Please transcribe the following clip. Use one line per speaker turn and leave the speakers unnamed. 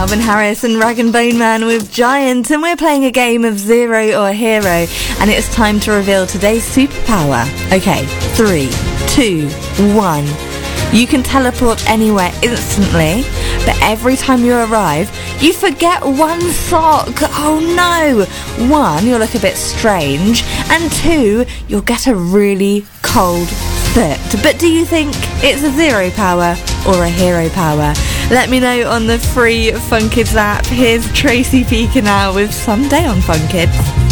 Calvin Harris and Rag and Bone Man with Giant, and we're playing a game of Zero or Hero, and it's time to reveal today's superpower. Okay, 3, 2, 1. You can teleport anywhere instantly, but every time you arrive, you forget one sock. Oh no! 1, you'll look a bit strange, and 2, you'll get a really cold foot. But do you think it's a zero power or a hero power? Let me know on the free Fun Kids app. Here's Tracy Peaker now with Someday on Fun Kids.